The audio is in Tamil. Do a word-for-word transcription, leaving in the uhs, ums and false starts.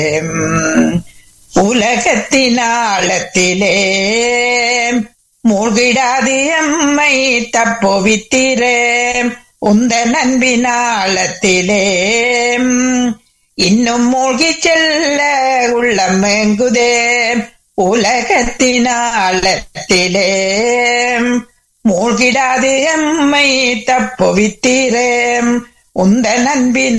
உலகத்தின் ஆழத்திலே மூழ்கிடாது எம்மை தப்புவித்திரே, உந்த நண்பின் ஆழத்திலே இன்னும் மூழ்கி செல்ல உள்ளம் எங்குதே. உலகத்தின் ஆழத்திலே மூழ்கிடாது எம்மை தப்புவித்திரே, உந்த நண்பின்